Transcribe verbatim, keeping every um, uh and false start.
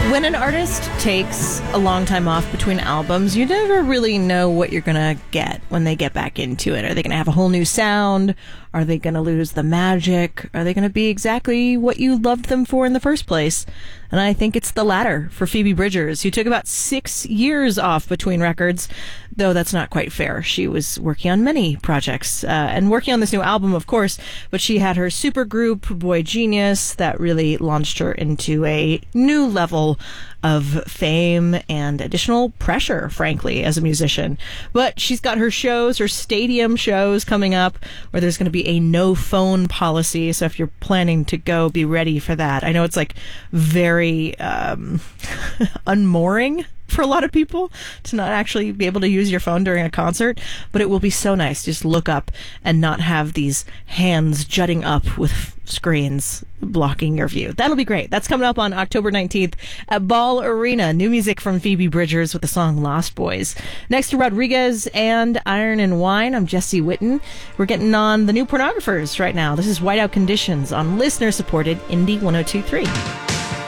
When an artist takes a long time off between albums, you never really know what you're going to get when they get back into it. Are they going to have a whole new sound? Are they going to lose the magic? Are they going to be exactly what you loved them for in the first place? And I think it's the latter for Phoebe Bridgers, who took about six years off between records, though that's not quite fair. She was working on many projects uh, and working on this new album, of course, but she had her supergroup, Boy Genius, that really launched her into a new level of fame and additional pressure, frankly, as a musician. But she's got her shows, her stadium shows coming up, where there's going to be a no phone policy. So if you're planning to go, be ready for that. I know it's like very um, unmooring for a lot of people to not actually be able to use your phone during a concert, but it will be so nice to just look up and not have these hands jutting up with screens blocking your view. That'll be great. That's coming up on October nineteenth at Ball Arena. New music from Phoebe Bridgers with the song Lost Boys. Next to Rodriguez and Iron and Wine, I'm Jesse Witten. We're getting on the new Pornographers right now. This is Whiteout Conditions on listener-supported Indie one oh two point three.